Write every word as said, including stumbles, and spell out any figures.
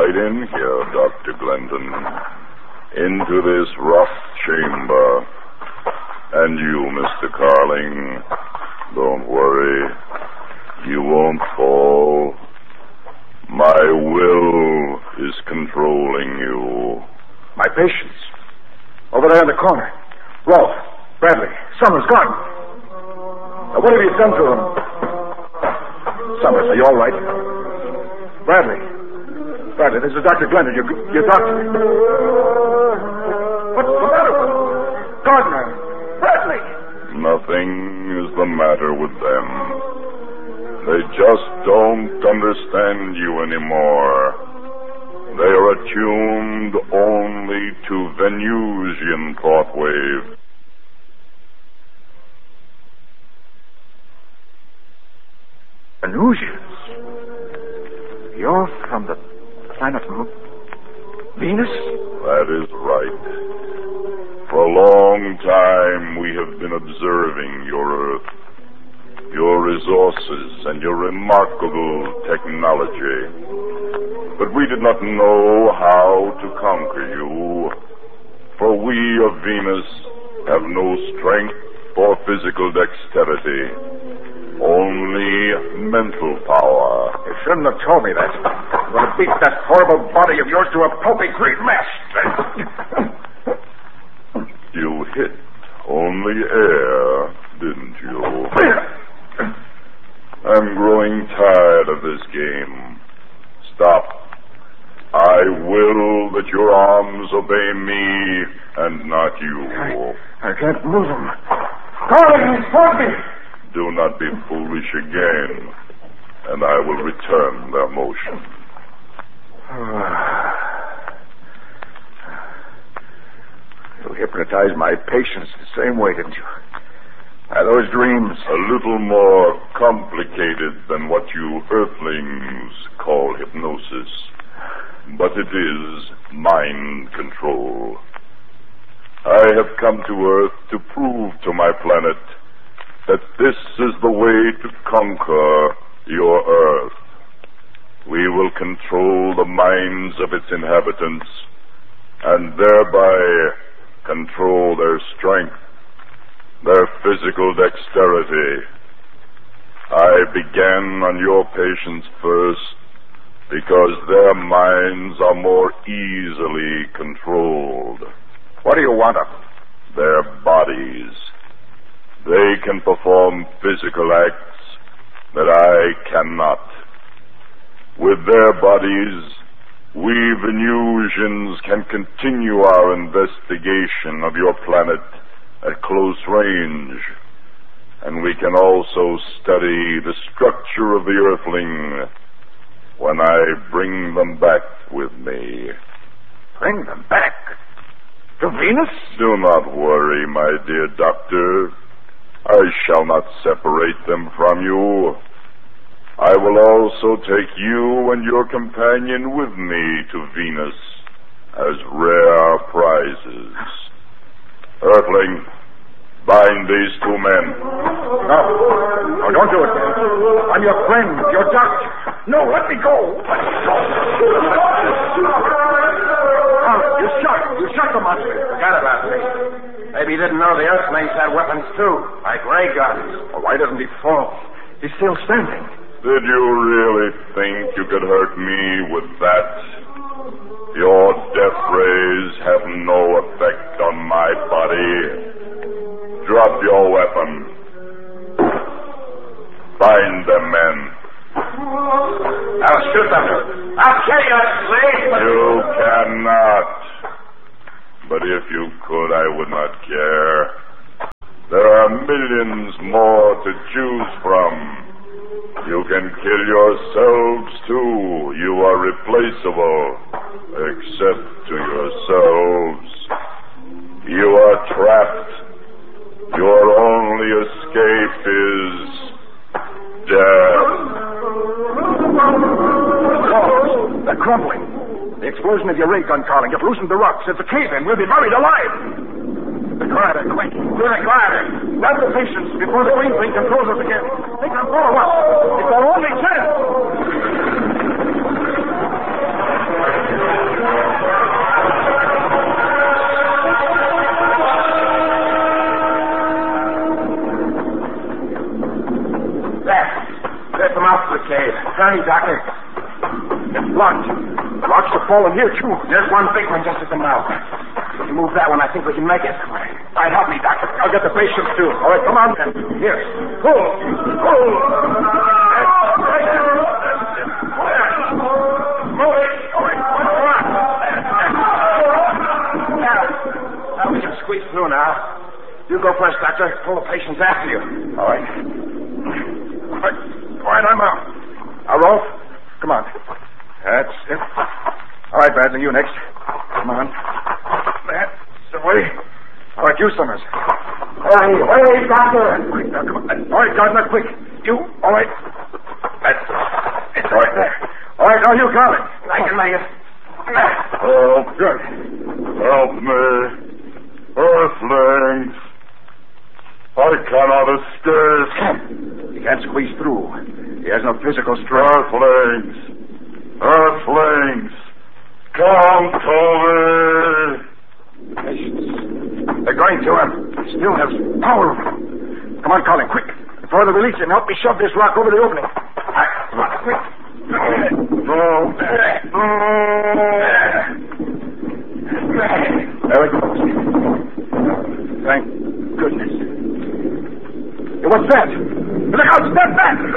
right in here, Doctor Glendon. Into this rough chamber. And you, Mister Carling, don't worry. You won't fall. My will is controlling you. My patients. Over there in the corner. Rolf, Bradley, Summers, gone. Now, what have you done to them? Summers, are you all right? Bradley. Bradley, this is Doctor Glendon, your, your doctor. What's the matter with them? Gardner. Bradley. Nothing is the matter with them. They just don't understand you anymore. They are attuned only to Venusian thought wave. Venusians? You're from the planet Mo- Venus? That is right. For a long time we have been observing your Earth, your resources, and your remarkable technology. But we did not know how to conquer you, for we of Venus have no strength or physical dexterity, only mental power. You shouldn't have told me that. I'm going to beat that horrible body of yours to a pulpy great mess. You hit only air, didn't you? I'm growing tired of this game. Stop. I will that your arms obey me and not you. I, I can't move them. Carling, support me! Do not be foolish again, and I will return their motion. You hypnotized my patients the same way, didn't you? Are those dreams? A little more complicated than what you Earthlings call hypnosis. But it is mind control. I have come to Earth to prove to my planet that this is the way to conquer your Earth. We will control the minds of its inhabitants and thereby control their strength, their physical dexterity. I began on your patients first because their minds are more easily controlled. What do you want of them? Their bodies. They can perform physical acts that I cannot. With their bodies, we Venusians can continue our investigation of your planet at close range, and we can also study the structure of the Earthling when I bring them back with me. Bring them back? To Venus? Do not worry, my dear doctor. I shall not separate them from you. I will also take you and your companion with me to Venus as rare prizes. Earthling, bind these two men. No. No, don't do it. I'm your friend, your doctor. No, let me go. Let me go. Oh, you shot. You shot the monster. Forget about me. Maybe he didn't know the Earthlings had weapons, too, like ray guns. Well, why doesn't he fall? He's still standing. Did you really think you could hurt me with that? Your death rays have no effect on my body. Drop your weapon. Bind them, men. I'll shoot them. I'll kill you, slave. You cannot. But if you could, I would not care. There are millions more to choose from. You can kill yourselves, too. You are replaceable, except to yourselves. You are trapped. Your only escape is death. The walls, they're crumbling. The explosion of your ray gun, Carling, you've loosened the rocks. It's a cave-in. We'll be buried alive. The glider, quick. To the glider. Grab the patients before the green thing controls us again. They can follow us. It's our only chance. journey, Doctor. It's locked. Locks are falling here, too. There's one big one just at the mouth. If you move that one, I think we can make it. All right, help me, Doctor. I'll get the patients, too. All right, come on, then. Here. Pull. Pull. Move it. All right, come on. Now, we can squeeze through now. You go first, Doctor. Pull the patients after you. All right. All right. All right, I'm out. Now, Rolf, come on. That's it. All right, Bradley, you next. Come on. That's the way. All right, you, Summers. Hurry, hurry, Doctor. Quick, now, come on. All right, Gardner, quick. You, all right. That's it's all right there. All right, now you, Garland. I can make it. Help. Good. Help me. Earthlings. I cannot escape. He can't squeeze through. He has no physical strength. Earthlings. Earthlings. Come to me. Patience. They're going to him. He still has power. Come on, Colin, quick. Before they release him, help me shove this rock over the opening. All right, come on, quick. No. There it goes. Thank goodness. Hey, what's that? Look out, step back!